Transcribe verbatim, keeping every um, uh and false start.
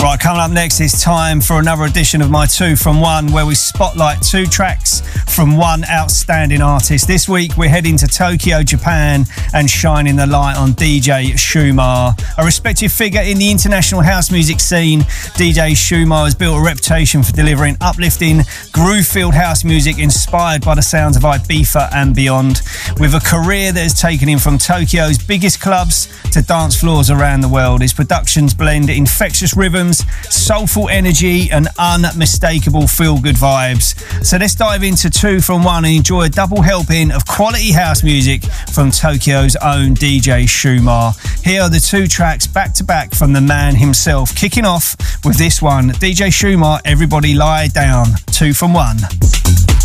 Right, coming up next, it's time for another edition of my Two From One, where we spotlight two tracks from one outstanding artist. This week, we're heading to Tokyo, Japan, and shining the light on D J Shumar. A respected figure in the international house music scene, D J Shumar has built a reputation for delivering uplifting, groove-filled house music inspired by the sounds of Ibiza and beyond. With a career that has taken him from Tokyo's biggest clubs to dance floors around the world, his productions blend infectious rhythms, soulful energy, and unmistakable feel-good vibes. So let's dive into Two From One and enjoy a double helping of quality house music from Tokyo's own D J Shumar. Here are the two tracks back-to-back from the man himself, kicking off with this one, D J Shumar, Everybody Lie Down, Two From One.